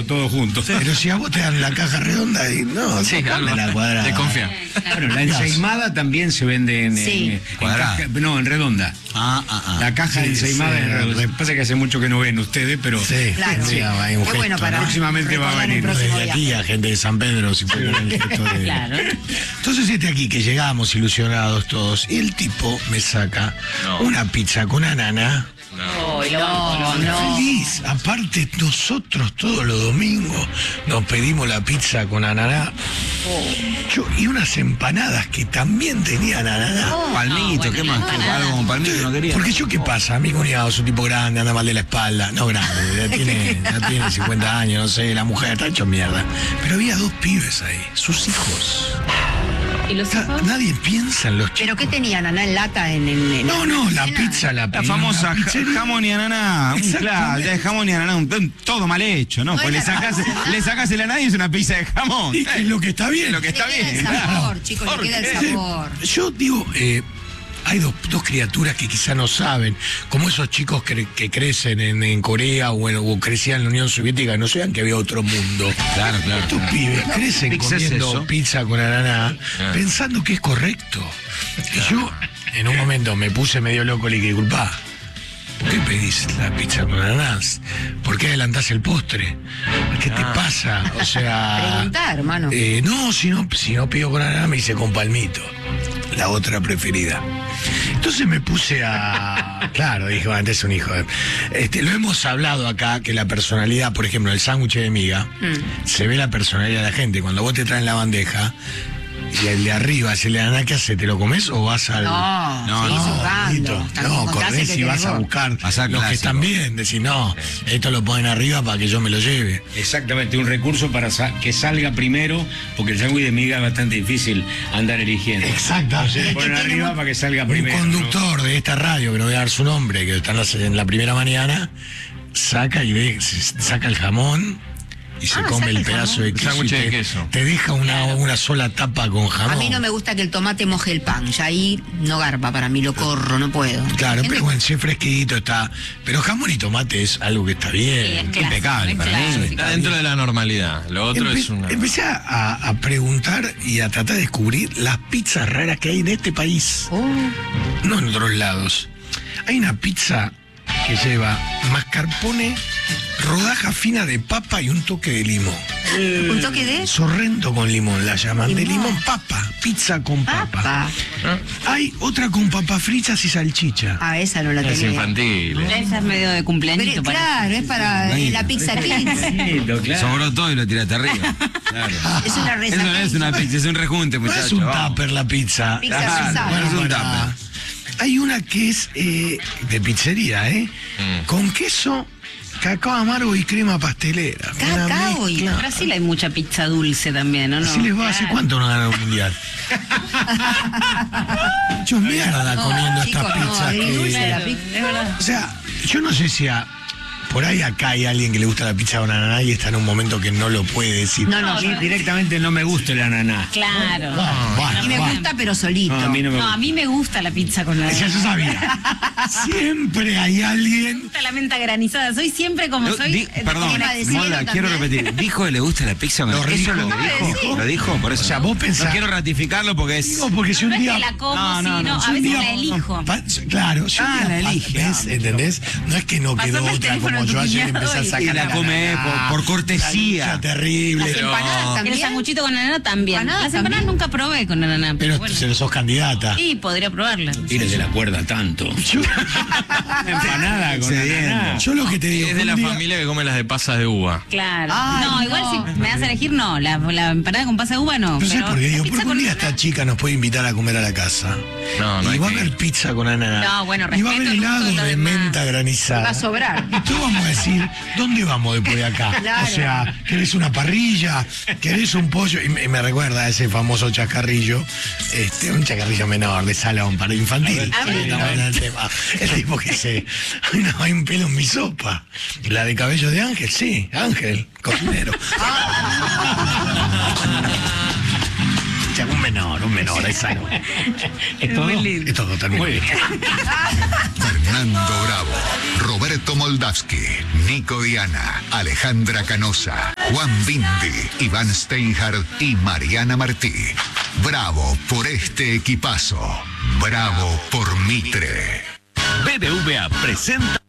todo junto. Pero si a vos te dan la caja redonda y no, Sí, dame la cuadrada. desconfía. Bueno, la ensaimada también se vende en Cuadrada. caja, no, en redonda. La caja de ensaimada en redonda. Lo que pasa es que hace mucho que no ven ustedes, pero Sí, Claro. sí, hay un Qué gesto, bueno para ¿no? próximamente va a recordar el venir. próximo Desde aquí viaje. a gente de San Pedro, si ponen el gesto de... Claro. Entonces aquí que llegamos ilusionados todos y el tipo me saca una pizza con ananá. No, no. Feliz. Aparte, nosotros todos los domingos nos pedimos la pizza con ananá. Y unas empanadas que también tenían ananá. Palmito, ¿qué más? Algo con palmito no quería. Porque yo, ¿qué pasa? Mi cuñado es un tipo grande, anda mal de la espalda. No grande, ya tiene 50 años, no sé, la mujer está hecho mierda. Pero había 2 pibes ahí, sus hijos. ¿Y los hijos? Nadie piensa en los chicos. ¿Pero qué tenían? ¿Ananá en lata? No, la pizza, La pedí en famosa una pizzería. jamón y ananá, claro, ya de jamón y ananá, todo mal hecho, ¿no? No Pues es le sacas el ananá y es una pizza de jamón. Y que es lo que está bien. Es lo que está Le queda bien. el sabor, claro. chicos, ¿Por le queda el qué? sabor. Yo digo, hay dos criaturas que quizá no saben, como esos chicos que crecen en Corea o crecían en la Unión Soviética, no sabían que había otro mundo. Claro, claro. Estos pibes crecen Pizza es comiendo eso. pizza con ananá, pensando que es correcto. Y yo, en un momento, me puse medio loco y le dije, disculpá, ¿por qué pedís la pizza con ananás? ¿Por qué adelantás el postre? ¿Qué te pasa? O sea... Preguntar, hermano. No, si no pido con ananá, me hice con palmito. La otra preferida. Entonces me puse a... Claro, dije, bueno, antes es un hijo de... lo hemos hablado acá, que la personalidad, por ejemplo, el sándwich de miga, se ve la personalidad de la gente. Cuando vos te traen la bandeja, y el de arriba, si el de ananá, ¿qué hace? ¿Te lo comes o vas al...? No, sí, jugando. listo. No, corres y vas a buscar Pasar los que clásico. están bien. Decís, no, esto lo ponen arriba para que yo me lo lleve. Exactamente, un recurso para que salga primero, porque el sándwich de miga es bastante difícil andar eligiendo. Exacto. Se ponen arriba para que salga Un primero. conductor de esta radio, que no voy a dar su nombre, que está en la primera mañana, saca saca el jamón y se come saca el el pedazo jamón. de queso. Sándwich y de queso. Te deja una sola tapa con jamón. A mí no me gusta que el tomate moje el pan. Ya ahí no garpa para mí, lo corro, no puedo. Claro, Gente- pero bueno, si es fresquito está. Pero jamón y tomate es algo que está bien. clásico, Impecable es para mí. clásico. Está dentro de la normalidad. Lo otro es una... Empecé a preguntar y a tratar de descubrir las pizzas raras que hay en este país. Oh, No en otros lados. Hay una pizza que lleva mascarpone, rodaja fina de papa y un toque de limón. un toque de Sorrento con limón la llaman. De Limón. limón papa, pizza con papa. papa. Hay otra con papas fritas y salchicha. Ah, esa no la Es tenía. infantil. Esa es medio de cumpleañito. Pero, parece. claro, es para la pizza Kings. Lindo, claro. Sobró todo y lo tiraste arriba. Claro. Es una receta. Eso no es una pizza, es un rejunte, No muchachos. es un tupper la pizza. Pizza Claro, pesada. bueno, es un Pará. tupper. Hay una que es de pizzería, con queso, cacao amargo y crema pastelera. Una Cacao y- mezcla. En Brasil hay mucha pizza dulce también, ¿o no? Así les va, ¿hace Claro. cuánto no ganan un mundial? Yo mierda comiendo chicos, estas no, pizzas es que... dulce la Claro, pizza. es verdad. O sea, yo no sé si por ahí acá hay alguien que le gusta la pizza con ananá y está en un momento que no lo puede decir. No, no, A mí directamente no me gusta el ananá. Claro. Bueno, a mí me bueno. gusta, pero solito. No, a mí no me No, a gusta. mí me gusta la pizza con la... Ya yo sabía. Siempre hay alguien... Me gusta la menta granizada. Soy siempre como soy... Perdón, crema de cielo Mola, también. quiero repetir. ¿Dijo que le gusta la pizza? Lo ¿Eso dijo. lo Acaba de dijo? decir. ¿Lo dijo? Por eso. O sea, vos pensás- No quiero ratificarlo porque es... Digo, porque si No un es día... que la como, No, no, sí, no, no, si a un veces día- la elijo. Claro, si un Ah, día la elige. ¿ves? ¿Entendés? No es que no quedó Pasame el otra teléfono como de tu yo ayer cuñado empecé a y sacar y la come por cortesía. La lucha terrible. Las empanadas El también. sanguchito con ananá también. Empanadas Las empanadas también. nunca probé con ananá. Pero bueno. se lo sos candidata. Sí, podría probarla. Tires de la cuerda tanto. Yo, Empanada con Cediendo. ananá. yo lo que te digo... Es de un la día- familia que come las de pasas de uva. Claro. Ay, no, igual no. si me das a elegir, no. La empanada con pasa de uva, no. No sé pero por qué digo, la pizza porque un con día ananá- esta chica nos puede invitar a comer a la casa. No, no y hay va a que haber ir. pizza con ananá. No, bueno, y va a haber respeto el helado gusto de los de demás. menta granizada. Va a sobrar. Y todos vamos a decir, ¿dónde vamos después de acá? Claro. O sea, ¿querés una parrilla? ¿Querés un pollo? Y me recuerda a ese famoso chacarrillo, un chacarrillo menor de salón para infantil. A ver, Estamos en el tema. El tipo que dice, "Ay, no, hay un pelo en mi sopa. La de cabello de Ángel, sí, Ángel, cocinero. Ya, un menor, ahí sale. ¿Es todo? Es todo también. Muy bien. Fernando Bravo, Roberto Moldavsky, Nico Diana, Alejandra Canosa, Juan Bindi, Iván Steinhardt y Mariana Martí. Bravo por este equipazo. Bravo por Mitre. BBVA presenta